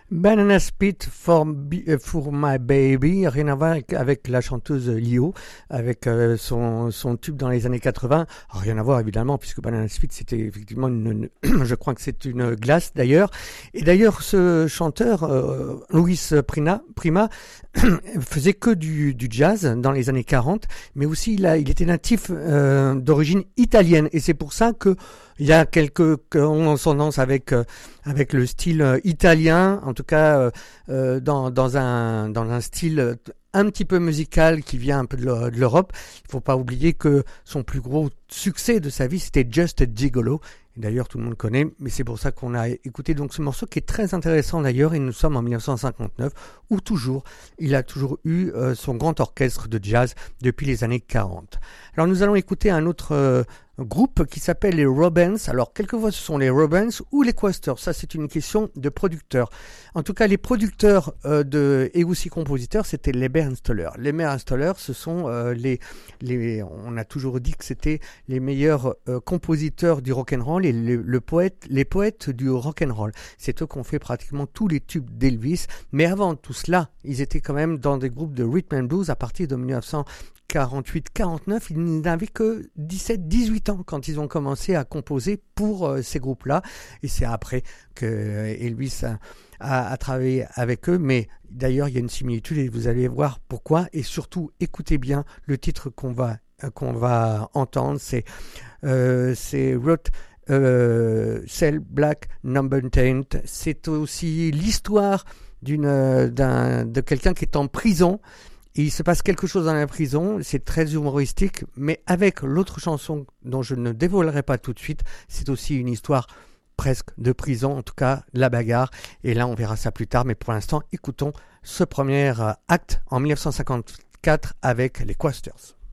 Banana Split for My Baby, rien à voir avec la chanteuse Lio, avec son tube dans les années 80. Rien à voir évidemment, puisque Banana Split c'était effectivement je crois que c'est une glace d'ailleurs. Et d'ailleurs ce chanteur, Luis Prima, faisait que du jazz dans les années 40, mais aussi il était natif d'origine italienne. Et c'est pour ça que il y a quelques consonances avec le style italien, en tout cas dans un style un petit peu musical qui vient un peu de l'Europe. Il faut pas oublier que son plus gros succès de sa vie, c'était Just a Gigolo. Et d'ailleurs, tout le monde connaît, mais c'est pour ça qu'on a écouté donc ce morceau qui est très intéressant d'ailleurs. Et nous sommes en 1959, où il a toujours eu son grand orchestre de jazz depuis les années 40. Alors nous allons écouter un autre groupe qui s'appelle les Robins. Alors quelquefois ce sont les Robins ou les Quasters, ça c'est une question de producteurs. En tout cas les producteurs et aussi compositeurs, c'était les Bernstoller. Les Bernstoller, ce sont on a toujours dit que c'était les meilleurs compositeurs du rock'n'roll et les poètes du rock'n'roll. C'est eux qui ont fait pratiquement tous les tubes d'Elvis, mais avant tout cela, ils étaient quand même dans des groupes de rhythm and blues à partir de 1948-49, ils n'avaient que 17-18 ans quand ils ont commencé à composer pour ces groupes-là. Et c'est après que Elvis a travaillé avec eux. Mais d'ailleurs, il y a une similitude et vous allez voir pourquoi. Et surtout, écoutez bien le titre qu'on va entendre. C'est Roth Cell Black Number 10. C'est aussi l'histoire de quelqu'un qui est en prison. Il se passe quelque chose dans la prison, c'est très humoristique, mais avec l'autre chanson dont je ne dévoilerai pas tout de suite, c'est aussi une histoire presque de prison, en tout cas la bagarre, et là on verra ça plus tard, mais pour l'instant écoutons ce premier acte en 1954 avec les Quasters.